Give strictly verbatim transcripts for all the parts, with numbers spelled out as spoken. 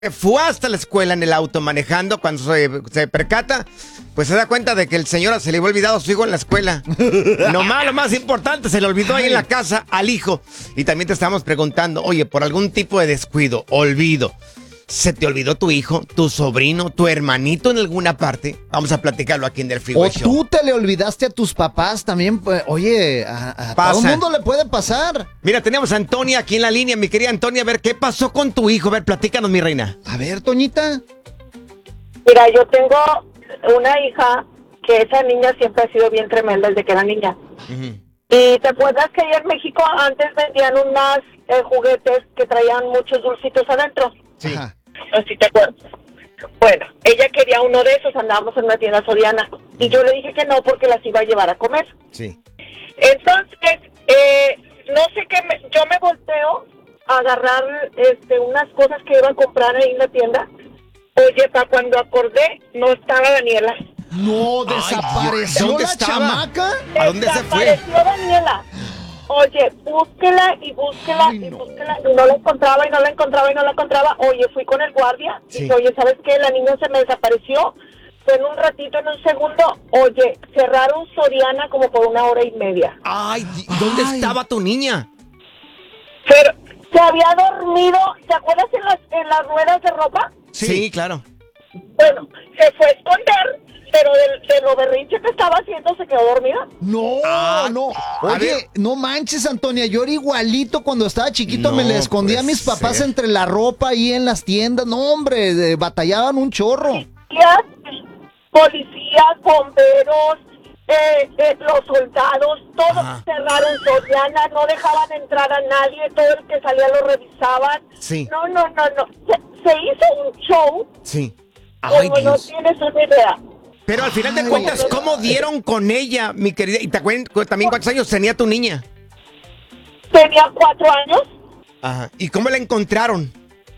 Fue hasta la escuela en el auto manejando. Cuando se, se percata, pues se da cuenta de que el señor se le había olvidado a su hijo en la escuela. Nomás lo más importante, se le olvidó ahí en la casa al hijo. Y también te estábamos preguntando, oye, por algún tipo de descuido, olvido, ¿se te olvidó tu hijo, tu sobrino, tu hermanito en alguna parte? Vamos a platicarlo aquí en el Freeway O Show. tú te le olvidaste a tus papás también. Pues, oye, a, a todo el mundo le puede pasar. Mira, tenemos a Antonia aquí en la línea, mi querida Antonia. A ver, ¿qué pasó con tu hijo? A ver, platícanos, mi reina. A ver, Toñita. Mira, yo tengo una hija que esa niña siempre ha sido bien tremenda desde que era niña. Uh-huh. Y te acuerdas que allá en México antes vendían unas eh, juguetes que traían muchos dulcitos adentro. Sí. Ajá. No sé si te acuerdas. Bueno, ella quería uno de esos, andábamos en una tienda Soriana. Y yo le dije que no porque las iba a llevar a comer. Sí. Entonces, eh, no sé qué, me, yo me volteo a agarrar este, unas cosas que iba a comprar ahí en la tienda. Oye, para cuando acordé, no estaba Daniela. No, desapareció. ¿Dónde la estaba? chamaca. ¿A dónde se fue? Desapareció Daniela. Oye, búsquela y búsquela Ay, y no. búsquela y no la encontraba y no la encontraba y no la encontraba. Oye, fui con el guardia y Sí. dije, oye, ¿sabes qué? La niña se me desapareció. Fue en un ratito, en un segundo. Oye, cerraron Soriana como por una hora y media. Ay, ¿dónde Ay. estaba tu niña? Pero se había dormido, ¿te acuerdas en las, en las ruedas de ropa? Sí, sí, claro. Bueno, se fue a esconder, pero de, de lo berrinche que estaba haciendo se quedó dormida. No, Ah, no. a Oye, ver. no manches, Antonia. Yo era igualito cuando estaba chiquito. No me le escondía a puede mis papás ser. entre la ropa ahí en las tiendas. No, hombre, de- batallaban un chorro. Policías, policías, bomberos, eh, eh, los soldados, todos Ajá. cerraron Soriana, no dejaban entrar a nadie, todo el que salía lo revisaban. Sí. No, no, no, no. Se, se hizo un show Sí. Ay, como no Dios. tienes una idea. Pero al final de Ay, cuentas, ay, ¿cómo dieron con ella, mi querida? Y te acuerdas también cuántos años tenía tu niña. Tenía cuatro años Ajá. ¿Y cómo la encontraron?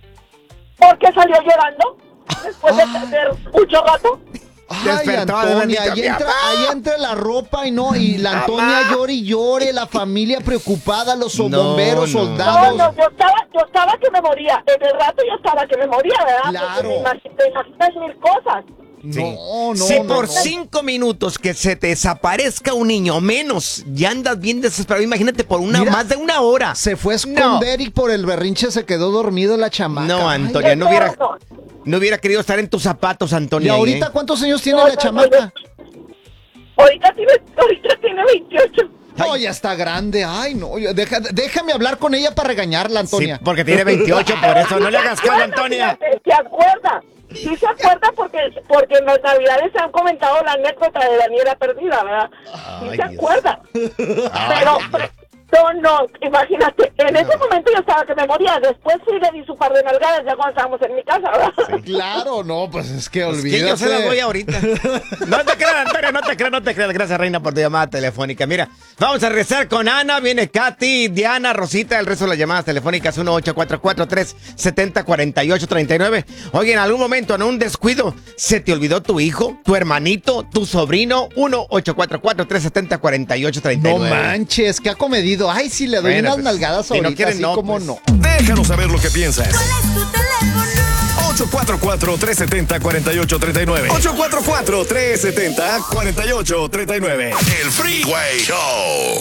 porque salió llorando después de perder mucho rato. Ay, Despertó, Antonia, bendita, ahí mi entra, mamá. ahí entra la ropa y no, y la Antonia Mamá. llore y llore, la familia preocupada, los No, bomberos, no. No, soldados. no, yo estaba, yo estaba que me moría. En el rato yo estaba que me moría, ¿verdad? Claro. Porque me imag- te imaginas mil cosas. Sí. No, no, si no, por no. cinco minutos que se te desaparezca un niño o menos, ya andas bien desesperado. Imagínate por una Mira, más de una hora. Se fue a esconder y por el berrinche se quedó dormido la chamaca. No, Ay, Antonia, no hubiera, No, no hubiera querido estar en tus zapatos, ¿Y Antonia. ahí, ahorita ¿eh? cuántos años tiene no, la no, chamaca? no, Ahorita tiene, ahorita tiene veintiocho. No, ya está grande. Ay, no. yo- deja- déjame hablar con ella para regañarla, Sí, Antonia. porque tiene veintiocho, por eso no le hagas caso, Bueno, Antonia. fíjate, Se acuerda. Sí se acuerda porque, porque en las navidades se han comentado la anécdota de Daniela perdida, ¿verdad? Sí Ay, se Dios. acuerda. Pero, no, no, imagínate, en ese momento yo estaba que me moría. Después sí le di su par de nalgadas ya cuando estábamos en mi casa, ¿verdad? Claro, no, pues es que Es olvídate. que yo se las doy ahorita. No te creas, Antonia, no te creas, no te creas. Gracias, Reina, por tu llamada telefónica. Mira, vamos a regresar con Ana, viene Katy, Diana, Rosita, el resto de las llamadas telefónicas uno ocho cuatro cuatro, tres siete cero, cuatro ocho tres nueve. Oye, en algún momento, en un descuido, ¿se te olvidó tu hijo, tu hermanito, tu sobrino? uno ocho cuatro cuatro, tres siete cero, cuatro ocho tres nueve. No manches, qué acomedido. Ay, sí, le doy Bueno, unas pues, nalgadas si no ahorita, quieren, así no, como pues. no. Déjanos saber lo que piensas. ¿Cuál es tu teléfono? ocho cuatro cuatro, tres siete cero, cuatro ocho tres nueve. ocho cuatro cuatro, tres siete cero, cuatro ocho tres nueve. El Freeway Show.